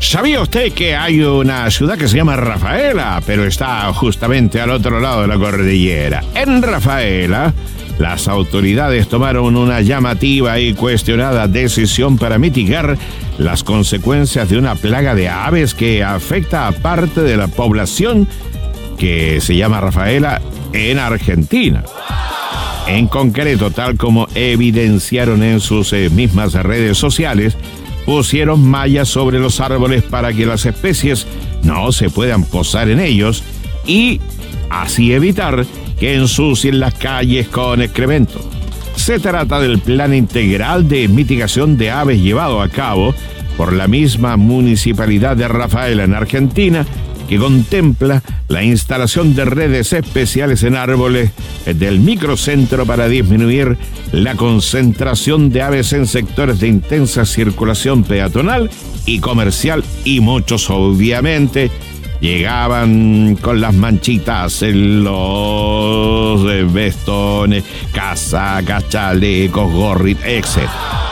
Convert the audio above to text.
¿Sabía usted que hay una ciudad que se llama Rafaela, pero está justamente al otro lado de la cordillera? En Rafaela, las autoridades tomaron una llamativa y cuestionada decisión para mitigar las consecuencias de una plaga de aves que afecta a parte de la población que se llama Rafaela en Argentina. En concreto, tal como evidenciaron en sus mismas redes sociales, pusieron mallas sobre los árboles para que las especies no se puedan posar en ellos y así evitar que ensucien las calles con excremento. Se trata del plan integral de mitigación de aves llevado a cabo por la misma municipalidad de Rafaela en Argentina, que contempla la instalación de redes especiales en árboles del microcentro para disminuir la concentración de aves en sectores de intensa circulación peatonal y comercial, y muchos obviamente llegaban con las manchitas en los vestones, casacas, chalecos, gorritos, etc.